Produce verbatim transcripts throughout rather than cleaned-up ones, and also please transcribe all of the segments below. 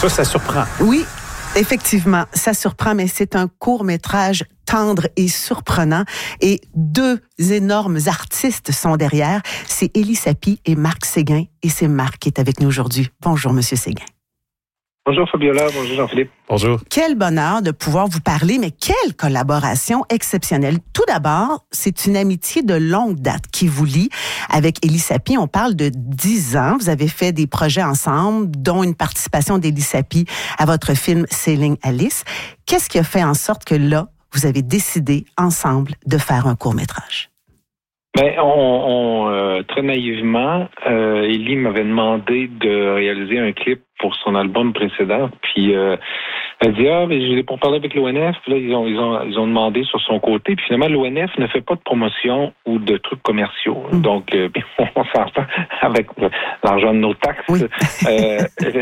fois, ça surprend. Oui, effectivement, ça surprend, mais c'est un court-métrage tendre et surprenant. Et deux énormes artistes sont derrière. C'est Élie Sapie et Marc Séguin. Et c'est Marc qui est avec nous aujourd'hui. Bonjour, Monsieur Séguin. Bonjour Fabiola, bonjour Jean-Philippe. Bonjour. Quel bonheur de pouvoir vous parler, mais quelle collaboration exceptionnelle. Tout d'abord, c'est une amitié de longue date qui vous lie avec Élie Sapie. On parle de dix ans. Vous avez fait des projets ensemble, dont une participation d'Élie Sapie à votre film Sailing Alice. Qu'est-ce qui a fait en sorte que là, vous avez décidé ensemble de faire un court-métrage? Ben, on, on euh, très naïvement, euh, Élie m'avait demandé de réaliser un clip pour son album précédent. Puis euh, elle dit ah mais j'ai pour parler avec l'O N F. Puis là ils ont ils ont ils ont demandé sur son côté. Puis finalement l'O N F ne fait pas de promotion ou de trucs commerciaux. Mmh. Donc euh, on s'entend avec l'argent de nos taxes. Oui. euh,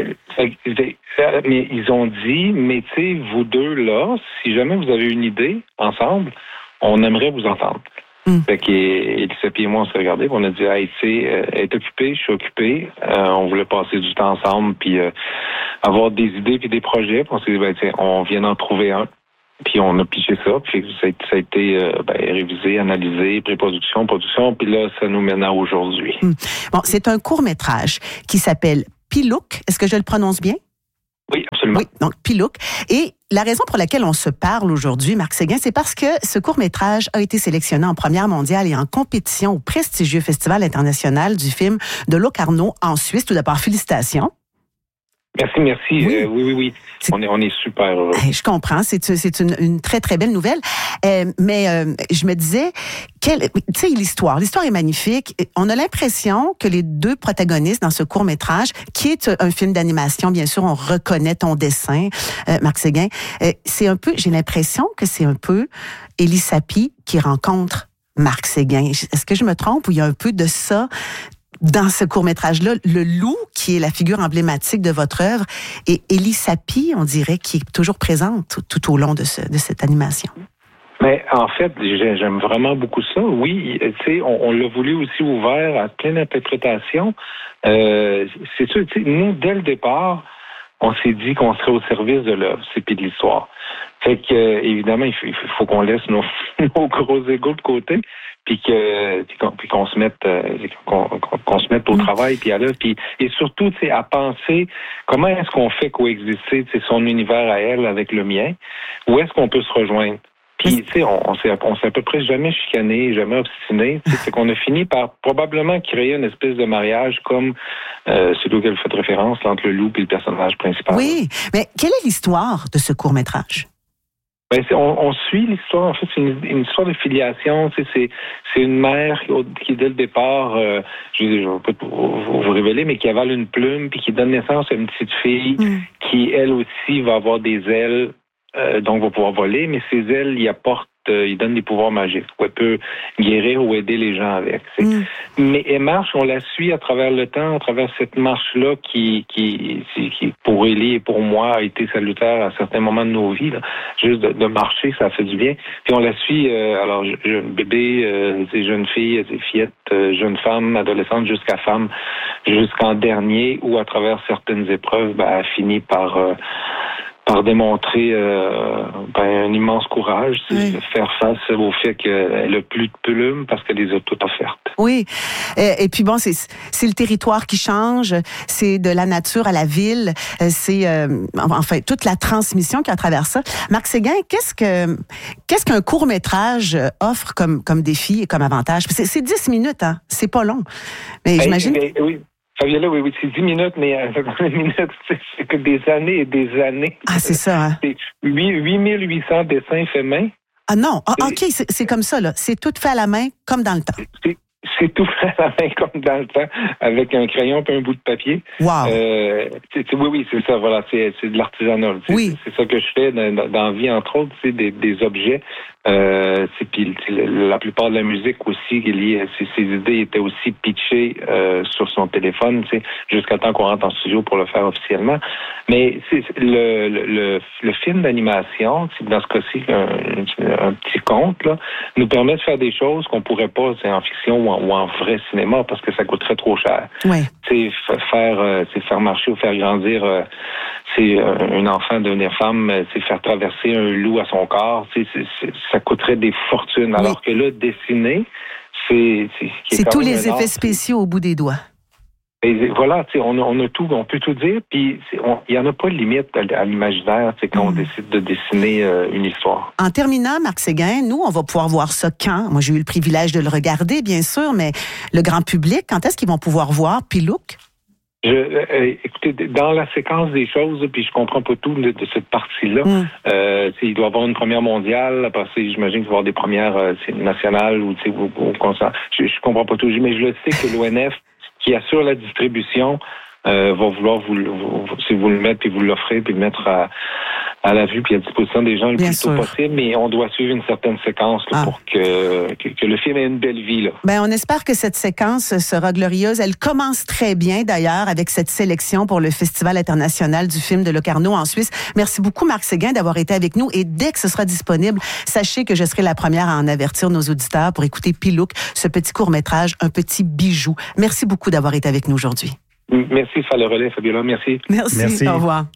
mais ils ont dit mais tu sais vous deux là, si jamais vous avez une idée ensemble, on aimerait vous entendre. Mm. Fait qu'Élie Sapie et moi, on s'est regardés, on a dit, hey, tu sais, euh, elle est occupée, je suis occupé. Euh, on voulait passer du temps ensemble, puis euh, avoir des idées puis des projets. Puis on s'est dit, ben, tiens, on vient d'en trouver un. Puis on a piché ça, puis ça a, ça a été euh, ben, révisé, analysé, pré-production, production, puis là, ça nous mène à aujourd'hui. Mm. Bon, c'est un court-métrage qui s'appelle Pilouk. Est-ce que je le prononce bien? Oui, absolument. Oui, donc Pilouk. Et la raison pour laquelle on se parle aujourd'hui, Marc Séguin, c'est parce que ce court-métrage a été sélectionné en première mondiale et en compétition au prestigieux Festival international du film de Locarno en Suisse. Tout d'abord, félicitations. Merci, merci. Oui, euh, oui, oui. oui. On est, on est super heureux. Je comprends. C'est, c'est une, une très, très belle nouvelle. Euh, mais euh, je me disais, quelle, tu sais, l'histoire. L'histoire est magnifique. On a l'impression que les deux protagonistes dans ce court-métrage, qui est un film d'animation, bien sûr, on reconnaît ton dessin, euh, Marc Séguin. Euh, c'est un peu, j'ai l'impression que c'est un peu Élie Sapie qui rencontre Marc Séguin. Est-ce que je me trompe ou il y a un peu de ça dans ce court-métrage-là, le loup, qui est la figure emblématique de votre œuvre, et Élie Sapie, on dirait, qui est toujours présente tout, tout au long de, ce, de cette animation. Mais en fait, j'aime vraiment beaucoup ça. Oui, tu sais, on, on l'a voulu aussi ouvert à plein d'interprétations. Euh, c'est sûr, tu sais, nous, dès le départ, on s'est dit qu'on serait au service de l'œuvre, c'est puis de l'histoire. Fait que, euh, évidemment, il faut, il faut qu'on laisse nos, nos gros égos de côté, puis que puis qu'on, puis qu'on se mette euh, qu'on, qu'on se mette au travail, puis à l'œuvre, puis et surtout, tu sais, à penser comment est-ce qu'on fait coexister, tu sais, son univers à elle avec le mien, où est-ce qu'on peut se rejoindre. Puis, tu sais, on, on, s'est, on s'est à peu près jamais chicané, jamais obstiné. C'est qu'on a fini par probablement créer une espèce de mariage comme euh, celui auquel vous faites référence, entre le loup et le personnage principal. Oui, mais quelle est l'histoire de ce court-métrage? Ben, c'est, on, on suit l'histoire. En fait, c'est une, une histoire de filiation. Tu sais, c'est, c'est une mère qui, dès le départ, euh, je ne vais pas vous, vous révéler, mais qui avale une plume puis qui donne naissance à une petite fille mm. qui, elle aussi, va avoir des ailes. Euh, donc, va pouvoir voler, mais ses ailes, il apporte, euh, il donne des pouvoirs magiques. Où elle peut guérir ou aider les gens avec. Mm. Mais elle marche, on la suit à travers le temps, à travers cette marche-là qui, qui, qui pour Élie et pour moi, a été salutaire à certains moments de nos vies. Là. Juste de, de marcher, ça fait du bien. Puis on la suit, euh, alors, jeune bébé, euh, jeune fille, fillette, euh, jeune femme, adolescente, jusqu'à femme, jusqu'en dernier, où à travers certaines épreuves, ben, elle finit par... Euh, par démontrer euh, ben, un immense courage, c'est oui. de faire face au fait qu'elle n'a plus de plumes parce qu'elle les a toutes offertes. Oui, et, et puis bon, c'est, c'est le territoire qui change, c'est de la nature à la ville, c'est euh, enfin toute la transmission qui a à travers ça. Marc Séguin, qu'est-ce que qu'est-ce qu'un court-métrage offre comme comme défi et comme avantage? C'est, c'est dix minutes, hein, c'est pas long, mais ben, j'imagine. Ben, oui. Fabiola, oui, oui, c'est dix minutes, mais euh, minutes, c'est, c'est que des années et des années. Ah, c'est ça, hein? C'est huit mille huit cents dessins faits main. Ah non, ah, OK, c'est, c'est comme ça, là. C'est tout fait à la main, comme dans le temps. C'est, c'est tout fait à la main, comme dans le temps, avec un crayon et un bout de papier. Wow! Euh, c'est, c'est, oui, oui, c'est ça, voilà, c'est, c'est de l'artisanat. C'est, oui. C'est, c'est ça que je fais dans, dans la vie, entre autres, c'est des, des objets. Euh, c'est, puis, la plupart de la musique aussi, ses, ses idées étaient aussi pitchées euh, sur son téléphone, tu sais, jusqu'à temps qu'on rentre en studio pour le faire officiellement. Mais c'est, le, le, le film d'animation, dans ce cas-ci, un, un petit conte, là, nous permet de faire des choses qu'on pourrait pas, c'est en fiction ou en, ou en vrai cinéma, parce que ça coûterait trop cher. Oui. C'est faire, euh, c'est faire marcher ou faire grandir euh, c'est un enfant devenir femme, c'est faire traverser un loup à son corps, c'est, c'est, c'est, ça coûterait des fortunes. Alors oui. que là, dessiner, c'est... C'est, c'est tous les effets spéciaux au bout des doigts. Et voilà, on a, on a tout, on peut tout dire, puis il n'y en a pas de limite à, à l'imaginaire quand mmh. on décide de dessiner euh, une histoire. En terminant, Marc Séguin, nous, on va pouvoir voir ça quand? Moi, j'ai eu le privilège de le regarder, bien sûr, mais le grand public, quand est-ce qu'ils vont pouvoir voir Pilouk? Je, euh, écoutez, dans la séquence des choses, puis je comprends pas tout de, de cette partie-là. Mm. Euh, il doit y avoir une première mondiale, après j'imagine qu'il va y avoir des premières euh, nationales ou, ou, ou, ou je, je comprends pas tout, mais je le sais que l'O N F qui assure la distribution euh, va vouloir vous, vous, si vous le mettre puis vous l'offrez puis le mettre à, à la vue puis à disposition des gens le Bien plus tôt possible, mais on doit suivre une certaine séquence là, ah. pour que, que, que le film ait une belle vie. Là. Ben, on espère que cette séquence sera glorieuse. Elle commence très bien d'ailleurs avec cette sélection pour le Festival international du film de Locarno en Suisse. Merci beaucoup Marc Séguin d'avoir été avec nous et dès que ce sera disponible, sachez que je serai la première à en avertir nos auditeurs pour écouter Pilouk, ce petit court-métrage, un petit bijou. Merci beaucoup d'avoir été avec nous aujourd'hui. Merci de faire le relais, Fabiola. Merci. Merci. Merci. Au revoir.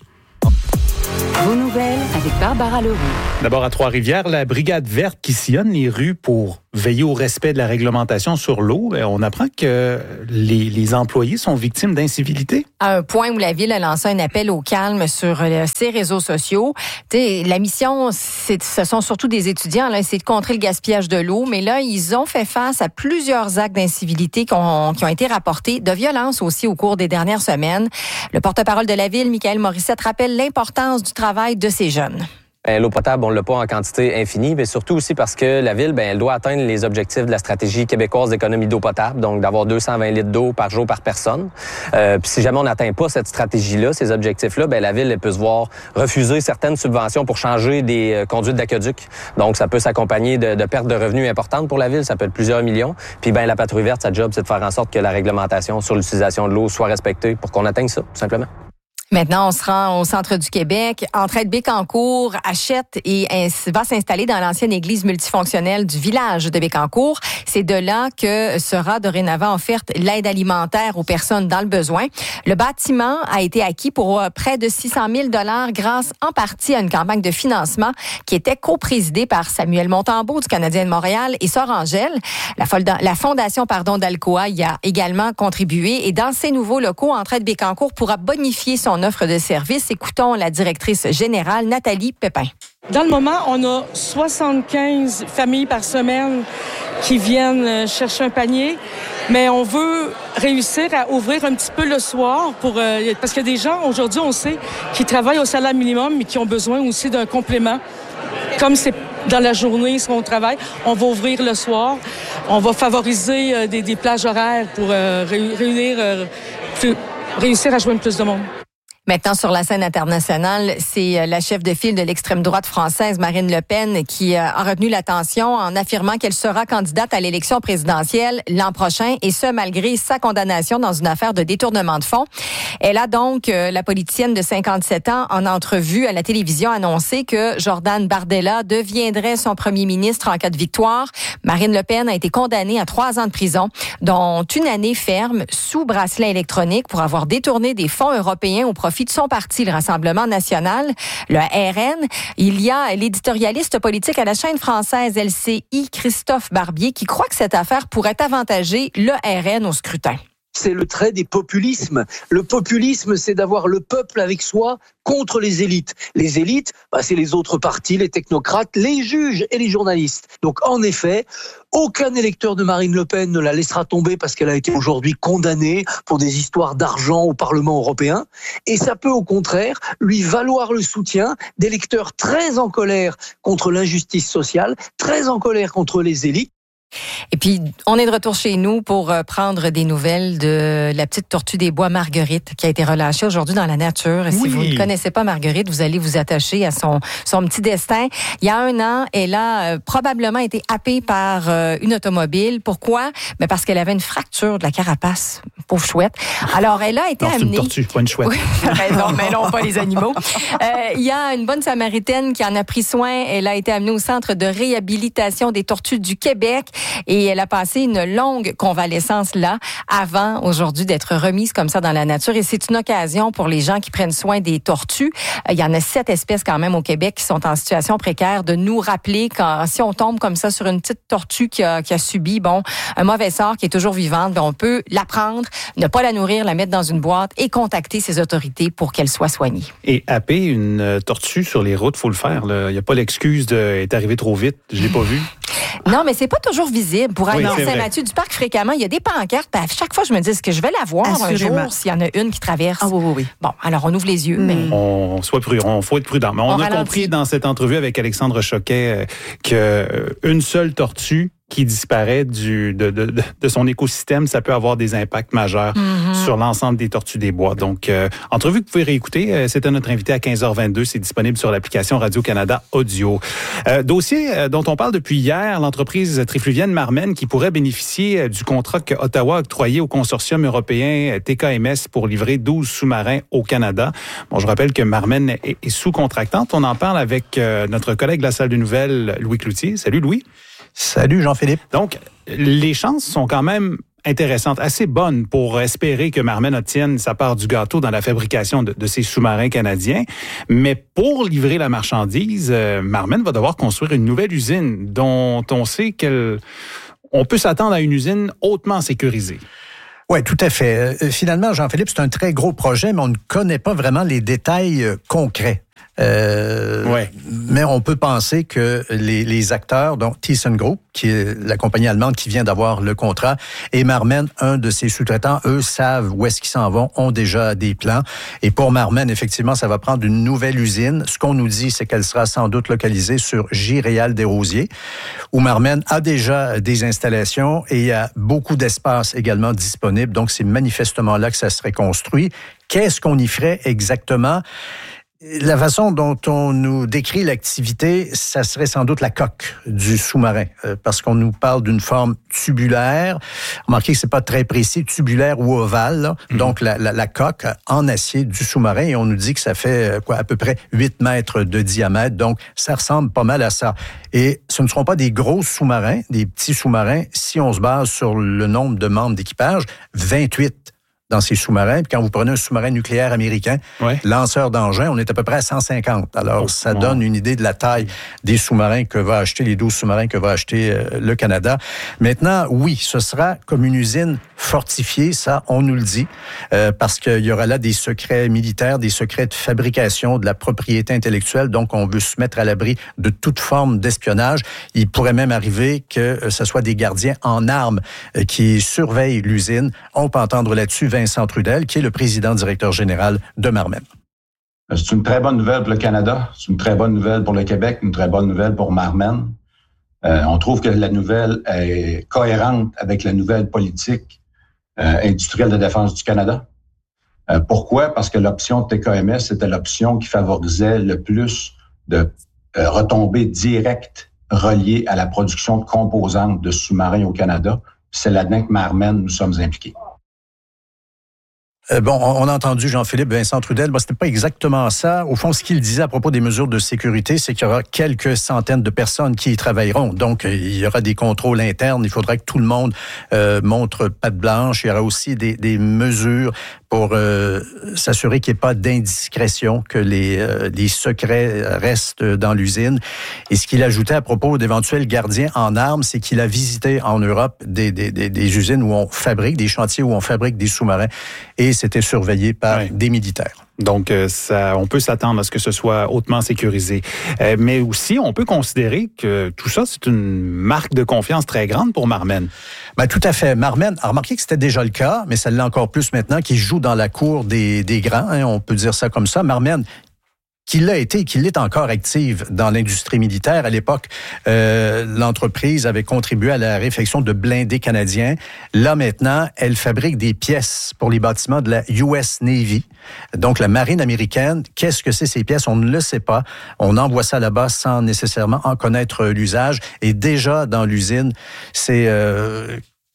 Vos nouvelles avec Barbara Leroux. D'abord, à Trois-Rivières, la Brigade verte qui sillonne les rues pour veiller au respect de la réglementation sur l'eau. On apprend que les, les employés sont victimes d'incivilité. À un point où la Ville a lancé un appel au calme sur ses réseaux sociaux. T'sais, la mission, c'est, ce sont surtout des étudiants, là, c'est de contrer le gaspillage de l'eau. Mais là, ils ont fait face à plusieurs actes d'incivilité qui ont, qui ont été rapportés, de violence aussi au cours des dernières semaines. Le porte-parole de la Ville, Michaël Morissette, rappelle l'importance du travail de ces jeunes. Ben, l'eau potable, on ne l'a pas en quantité infinie, mais surtout aussi parce que la Ville, ben, elle doit atteindre les objectifs de la stratégie québécoise d'économie d'eau potable, donc d'avoir deux cent vingt litres d'eau par jour par personne. Euh, puis si jamais on n'atteint pas cette stratégie-là, ces objectifs-là, ben, la Ville elle peut se voir refuser certaines subventions pour changer des euh, conduites d'aqueduc. Donc, ça peut s'accompagner de, de pertes de revenus importantes pour la Ville, ça peut être plusieurs millions. Puis ben, la patrouille verte, sa job, c'est de faire en sorte que la réglementation sur l'utilisation de l'eau soit respectée pour qu'on atteigne ça, tout simplement. Maintenant, on se rend au centre du Québec. Entraide Bécancour achète et va s'installer dans l'ancienne église multifonctionnelle du village de Bécancour. C'est de là que sera dorénavant offerte l'aide alimentaire aux personnes dans le besoin. Le bâtiment a été acquis pour près de six cent mille dollars grâce en partie à une campagne de financement qui était coprésidée par Samuel Montembeault du Canadien de Montréal et Sœur Angèle. La, folda- la fondation pardon, d'Alcoa y a également contribué. Et dans ces nouveaux locaux, Entraide Bécancour pourra bonifier son offre de service. Écoutons la directrice générale, Nathalie Pépin. Dans le moment, on a soixante-quinze familles par semaine qui viennent chercher un panier, mais on veut réussir à ouvrir un petit peu le soir pour euh, parce qu'il y a des gens, aujourd'hui, on sait, qui travaillent au salaire minimum, mais qui ont besoin aussi d'un complément. Comme c'est dans la journée, ce qu'on travaille, on va ouvrir le soir. On va favoriser euh, des, des plages horaires pour euh, réunir, euh, plus, réussir à joindre plus de monde. Maintenant, sur la scène internationale, c'est la chef de file de l'extrême droite française, Marine Le Pen, qui a retenu l'attention en affirmant qu'elle sera candidate à l'élection présidentielle l'an prochain, et ce, malgré sa condamnation dans une affaire de détournement de fonds. Elle a donc, la politicienne de cinquante-sept ans, en entrevue à la télévision, annoncé que Jordan Bardella deviendrait son premier ministre en cas de victoire. Marine Le Pen a été condamnée à trois ans de prison, dont une année ferme sous bracelet électronique pour avoir détourné des fonds européens au profit de son parti, le Rassemblement national, le R N. Il y a l'éditorialiste politique à la chaîne française L C I, Christophe Barbier, qui croit que cette affaire pourrait avantager le R N au scrutin. C'est le trait des populismes. Le populisme, c'est d'avoir le peuple avec soi contre les élites. Les élites, bah, c'est les autres partis, les technocrates, les juges et les journalistes. Donc, en effet, aucun électeur de Marine Le Pen ne la laissera tomber parce qu'elle a été aujourd'hui condamnée pour des histoires d'argent au Parlement européen. Et ça peut, au contraire, lui valoir le soutien d'électeurs très en colère contre l'injustice sociale, très en colère contre les élites. Et puis, on est de retour chez nous pour prendre des nouvelles de la petite tortue des bois Marguerite qui a été relâchée aujourd'hui dans la nature. Et oui. Si vous ne connaissez pas Marguerite, vous allez vous attacher à son, son petit destin. Il y a un an, elle a euh, probablement été happée par euh, une automobile. Pourquoi? Ben parce qu'elle avait une fracture de la carapace. Pauvre chouette. Alors, elle a été non, amenée... C'est une tortue, pas une chouette. Oui, ben non, mais non, pas les animaux. Euh, il y a une bonne Samaritaine qui en a pris soin. Elle a été amenée au Centre de réhabilitation des tortues du Québec. et elle a passé une longue convalescence là avant aujourd'hui d'être remise comme ça dans la nature. Et c'est une occasion pour les gens qui prennent soin des tortues. Il y en a sept espèces quand même au Québec qui sont en situation précaire, de nous rappeler quand si on tombe comme ça sur une petite tortue qui a, qui a subi bon un mauvais sort, qui est toujours vivante, bien, on peut la prendre, ne pas la nourrir, la mettre dans une boîte et contacter ses autorités pour qu'elle soit soignée. Et happer une tortue sur les routes, faut le faire. Il n'y a pas l'excuse de est arrivé trop vite, je l'ai pas vu. Non, mais c'est pas toujours visible. Pour aller oui, à Saint-Mathieu-du-Parc fréquemment, il y a des pancartes. À chaque fois, je me dis, est-ce que je vais la voir Assurément. un jour s'il y en a une qui traverse? Ah oui, oui, oui. Bon, alors on ouvre les yeux. Mmh. Mais... On soit prudent, faut être prudent. Mais on, on a ralentit. compris dans cette entrevue avec Alexandre Choquet euh, qu'une seule tortue qui disparaît du, de, de, de son écosystème, ça peut avoir des impacts majeurs mm-hmm. sur l'ensemble des tortues des bois. Donc, euh, entrevue que vous pouvez réécouter, euh, c'était notre invité à quinze heures vingt-deux. C'est disponible sur l'application Radio-Canada Audio. Euh, dossier euh, dont on parle depuis hier, l'entreprise trifluvienne Marmen qui pourrait bénéficier euh, du contrat que Ottawa a octroyé au consortium européen euh, T K M S pour livrer douze sous-marins au Canada. Bon, je rappelle que Marmen est, est sous-contractante. On en parle avec euh, notre collègue de la salle de nouvelles, Louis Cloutier. Salut, Louis. Salut Jean-Philippe. Donc, les chances sont quand même intéressantes, assez bonnes pour espérer que Marmen obtienne sa part du gâteau dans la fabrication de, de ces sous-marins canadiens. Mais pour livrer la marchandise, euh, Marmen va devoir construire une nouvelle usine dont on sait qu'on peut s'attendre à une usine hautement sécurisée. Oui, tout à fait. Euh, finalement, Jean-Philippe, c'est un très gros projet, mais on ne connaît pas vraiment les détails euh, concrets. Euh, ouais. Mais on peut penser que les, les acteurs, donc ThyssenKrupp, qui est la compagnie allemande qui vient d'avoir le contrat, et Marmen, un de ses sous-traitants, eux savent où est-ce qu'ils s'en vont, ont déjà des plans. Et pour Marmen, effectivement, ça va prendre une nouvelle usine. Ce qu'on nous dit, c'est qu'elle sera sans doute localisée sur J-Réal-des-Rosiers, où Marmen a déjà des installations et il y a beaucoup d'espace également disponible. Donc, c'est manifestement là que ça serait construit. Qu'est-ce qu'on y ferait exactement? La façon dont on nous décrit l'activité, ça serait sans doute la coque du sous-marin, euh, parce qu'on nous parle d'une forme tubulaire. Remarquez que c'est pas très précis, tubulaire ou ovale, là. Mmh. Donc la, la, la coque en acier du sous-marin, et on nous dit que ça fait quoi, à peu près huit mètres de diamètre. Donc ça ressemble pas mal à ça. Et ce ne seront pas des gros sous-marins, des petits sous-marins. Si on se base sur le nombre de membres d'équipage, vingt-huit dans ces sous-marins. Puis quand vous prenez un sous-marin nucléaire américain, ouais. lanceur d'engins, on est à peu près à cent cinquante. Alors, oh, ça oh. donne une idée de la taille des sous-marins que va acheter, les douze sous-marins que va acheter euh, le Canada. Maintenant, oui, ce sera comme une usine fortifiée, ça, on nous le dit, euh, parce qu'il y aura là des secrets militaires, des secrets de fabrication, de la propriété intellectuelle. Donc, on veut se mettre à l'abri de toute forme d'espionnage. Il pourrait même arriver que euh, ce soit des gardiens en armes euh, qui surveillent l'usine. On peut entendre là-dessus Vincent Trudel, qui est le président-directeur général de Marmen. C'est une très bonne nouvelle pour le Canada, c'est une très bonne nouvelle pour le Québec, une très bonne nouvelle pour Marmen. Euh, on trouve que la nouvelle est cohérente avec la nouvelle politique euh, industrielle de défense du Canada. Euh, pourquoi? Parce que l'option de T K M S, c'était l'option qui favorisait le plus de euh, retombées directes reliées à la production de composantes de sous-marins au Canada. C'est là-dedans que Marmen, nous sommes impliqués. Euh, bon, on a entendu Jean-Philippe Vincent Trudel. Bon, c'était pas exactement ça. Au fond, ce qu'il disait à propos des mesures de sécurité, c'est qu'il y aura quelques centaines de personnes qui y travailleront. Donc, il y aura des contrôles internes. Il faudra que tout le monde euh, montre patte blanche. Il y aura aussi des, des mesures pour euh, s'assurer qu'il n'y ait pas d'indiscrétion, que les, euh, les secrets restent dans l'usine. Et ce qu'il ajoutait à propos d'éventuels gardiens en armes, c'est qu'il a visité en Europe des, des, des, des usines où on fabrique, des chantiers où on fabrique des sous-marins. Et c'était surveillé par oui. des militaires. Donc, ça, on peut s'attendre à ce que ce soit hautement sécurisé. Euh, mais aussi, on peut considérer que tout ça, c'est une marque de confiance très grande pour Marmen. Ben, tout à fait. Marmen, remarquez que c'était déjà le cas, mais ça l'est encore plus maintenant, qui joue dans la cour des, des grands, hein, on peut dire ça comme ça. Marmen, qui l'a été et qui l'est encore active dans l'industrie militaire. À l'époque, euh, l'entreprise avait contribué à la réfection de blindés canadiens. Là, maintenant, elle fabrique des pièces pour les bâtiments de la U S Navy, donc la marine américaine. Qu'est-ce que c'est ces pièces? On ne le sait pas. On envoie ça là-bas sans nécessairement en connaître l'usage. Et déjà, dans l'usine, c'est... Euh,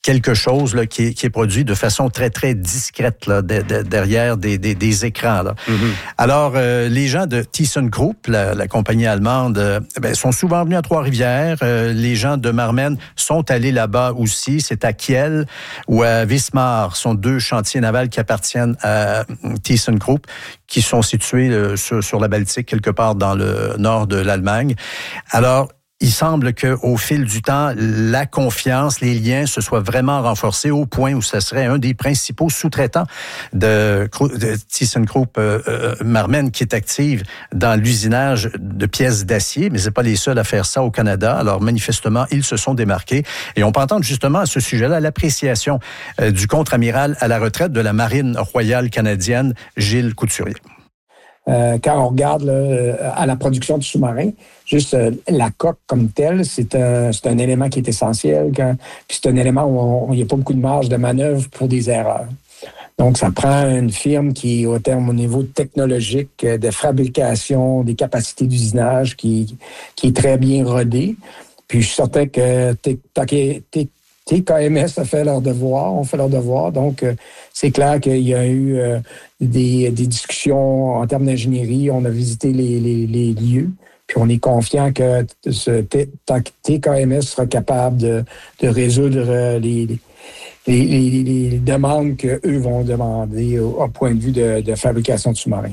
quelque chose là, qui, est, qui est produit de façon très, très discrète là, de, de, derrière des, des, des écrans. Là. Mm-hmm. Alors, euh, les gens de ThyssenKrupp, la, la compagnie allemande, euh, ben, sont souvent venus à Trois-Rivières. Euh, les gens de Marmen sont allés là-bas aussi. C'est à Kiel ou à Wismar. Ce sont deux chantiers navals qui appartiennent à ThyssenKrupp, qui sont situés euh, sur, sur la Baltique, quelque part dans le nord de l'Allemagne. Alors, il semble qu'au fil du temps, la confiance, les liens se soient vraiment renforcés au point où ce serait un des principaux sous-traitants de, de ThyssenKrupp euh, euh, Marmen qui est active dans l'usinage de pièces d'acier, mais c'est pas les seuls à faire ça au Canada. Alors manifestement, ils se sont démarqués et on peut entendre justement à ce sujet-là l'appréciation euh, du contre-amiral à la retraite de la Marine royale canadienne, Gilles Couturier. Euh, quand on regarde là, à la production du sous-marin, juste euh, la coque comme telle, c'est un, c'est un élément qui est essentiel. Quand, puis c'est un élément où il n'y a pas beaucoup de marge de manœuvre pour des erreurs. Donc, ça prend une firme qui, au terme, au niveau technologique, de fabrication, des capacités d'usinage, qui, qui est très bien rodée. Puis je suis certain que T K M S a fait leur devoir, ont fait leur devoir. Donc, euh, c'est clair qu'il y a eu euh, des, des discussions en termes d'ingénierie. On a visité les, les, les lieux. Puis on est confiant que ce T K M S sera capable de, de résoudre les, les, les, les demandes qu'eux vont demander au, au point de vue de, de fabrication de sous-marins.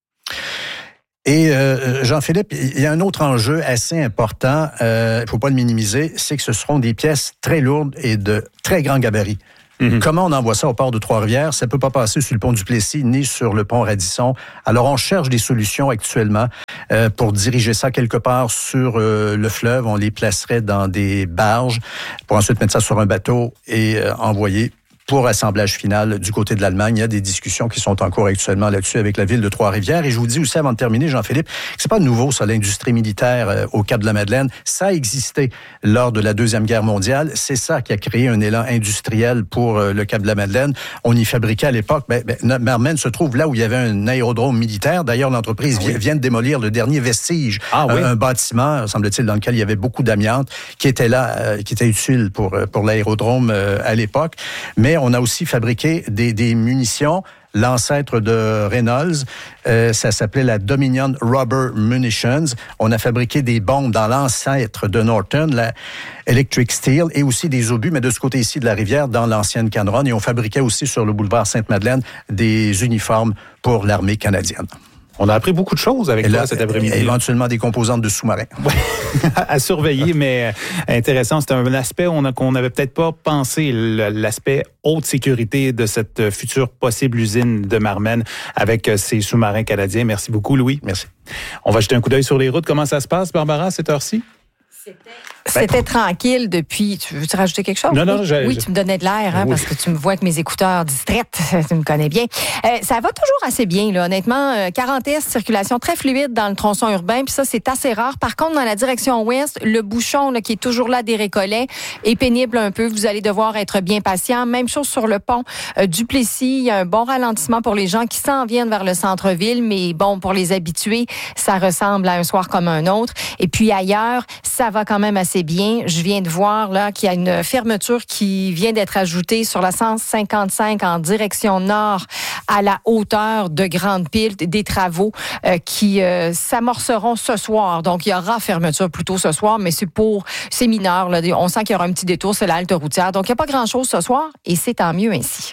Et euh, Jean-Philippe, il y a un autre enjeu assez important, il euh, ne faut pas le minimiser, c'est que ce seront des pièces très lourdes et de très grand gabarit. Mm-hmm. Comment on envoie ça au port de Trois-Rivières? Ça ne peut pas passer sur le pont du Plessis ni sur le pont Radisson. Alors, on cherche des solutions actuellement euh, pour diriger ça quelque part sur euh, le fleuve. On les placerait dans des barges pour ensuite mettre ça sur un bateau et euh, envoyer pour assemblage final du côté de l'Allemagne. Il y a des discussions qui sont en cours actuellement là-dessus avec la ville de Trois-Rivières. Et je vous dis aussi, avant de terminer, Jean-Philippe, que c'est pas nouveau, ça, l'industrie militaire euh, au Cap-de-la-Madeleine. Ça a existé lors de la Deuxième Guerre mondiale. C'est ça qui a créé un élan industriel pour euh, le Cap-de-la-Madeleine. On y fabriquait à l'époque. Ben, ben, Marmen se trouve là où il y avait un aérodrome militaire. D'ailleurs, l'entreprise ah, oui. vient de démolir le dernier vestige. Ah, oui. un, un bâtiment, semble-t-il, dans lequel il y avait beaucoup d'amiante, qui était là, euh, qui était utile pour, pour l'aérodrome euh, à l'époque. Mais on a aussi fabriqué des, des munitions. L'ancêtre de Reynolds, euh, ça s'appelait la Dominion Rubber Munitions. On a fabriqué des bombes dans l'ancêtre de Norton, la Electric Steel, et aussi des obus, mais de ce côté-ci de la rivière, dans l'ancienne Canron. Et on fabriquait aussi sur le boulevard Sainte-Madeleine des uniformes pour l'armée canadienne. On a appris beaucoup de choses avec là, toi cet après-midi. Éventuellement des composantes de sous-marins. Oui, à surveiller, mais intéressant. C'est un aspect on a, qu'on n'avait peut-être pas pensé, l'aspect haute sécurité de cette future possible usine de Marmen avec ces sous-marins canadiens. Merci beaucoup, Louis. Merci. On va jeter un coup d'œil sur les routes. Comment ça se passe, Barbara, à cette heure-ci? C'était... C'était tranquille depuis... Tu veux-tu rajouter quelque chose? Non, non, je, Oui, je... tu me donnais de l'air, hein, oui. Parce que tu me vois avec mes écouteurs distraites. Tu me connais bien. Euh, ça va toujours assez bien, là. Honnêtement, euh, quarante est, circulation très fluide dans le tronçon urbain, puis ça, c'est assez rare. Par contre, dans la direction ouest, le bouchon là, qui est toujours là des Récollets est pénible un peu. Vous allez devoir être bien patient. Même chose sur le pont euh, du Plessis. Il y a un bon ralentissement pour les gens qui s'en viennent vers le centre-ville, mais bon, pour les habitués, ça ressemble à un soir comme un autre. Et puis ailleurs, ça va quand même assez bien. Je viens de voir là qu'il y a une fermeture qui vient d'être ajoutée sur la cent cinquante-cinq en direction nord à la hauteur de Grande-Pile, des travaux euh, qui euh, s'amorceront ce soir. Donc, il y aura fermeture plus tôt ce soir, mais c'est pour, c'est mineur. Là. On sent qu'il y aura un petit détour, c'est la halte routière. Donc, il n'y a pas grand-chose ce soir et c'est tant mieux ainsi.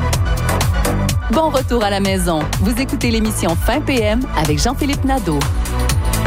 Bon retour à la maison. Vous écoutez l'émission Fin P M avec Jean-Philippe Nadeau.